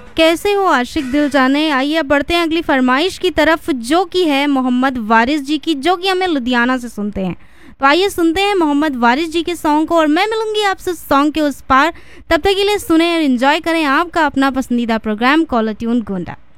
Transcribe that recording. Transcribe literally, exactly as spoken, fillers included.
कैसे हो आशिक दिल जाने। आइए अब बढ़ते हैं अगली फरमाइश की तरफ, जो कि है मोहम्मद वारिस जी की, जो कि हमें लुधियाना से सुनते हैं। तो आइए सुनते हैं मोहम्मद वारिस जी के सॉन्ग को, और मैं मिलूंगी आपसे सॉन्ग के उस पार। तब तक के लिए सुने और एंजॉय करें आपका अपना पसंदीदा प्रोग्राम कॉलर ट्यून गोंडा।